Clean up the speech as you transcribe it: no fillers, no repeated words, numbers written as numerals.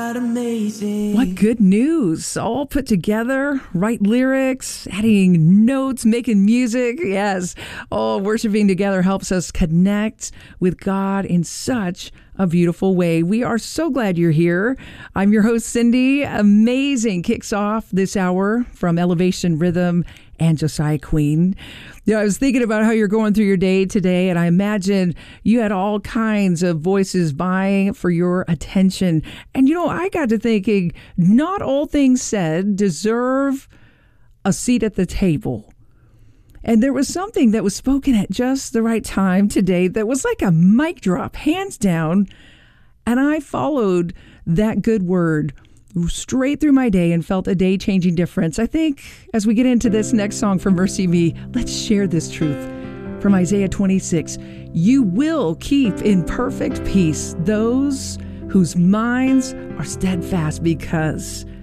Amazing. What good news. All put together, write lyrics, adding notes, making music. Yes. Oh, worshiping together helps us connect with God in such a beautiful way. We are so glad you're here. I'm your host, Cindy. Amazing kicks off this hour from Elevation Rhythm and Josiah Queen. You know, I was thinking about how you're going through your day today, and I imagine you had all kinds of voices vying for your attention. And, you know, I got to thinking, not all things said deserve a seat at the table. And there was something that was spoken at just the right time today that was like a mic drop, hands down. And I followed that good word straight through my day and felt a day-changing difference. I think as we get into this next song from Mercy Me, let's share this truth from Isaiah 26. You will keep in perfect peace those whose minds are steadfast because